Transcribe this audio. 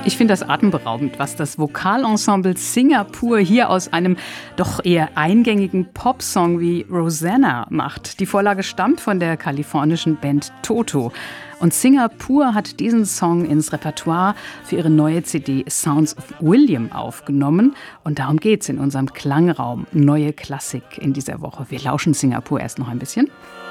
Ich finde das atemberaubend, was das Vokalensemble Singapur hier aus einem doch eher eingängigen Popsong wie Rosanna macht. Die Vorlage stammt von der kalifornischen Band Toto. Und Singapur hat diesen Song ins Repertoire für ihre neue CD Sounds of William aufgenommen. Und darum geht's in unserem Klangraum. Neue Klassik in dieser Woche. Wir lauschen Singapur erst noch ein bisschen.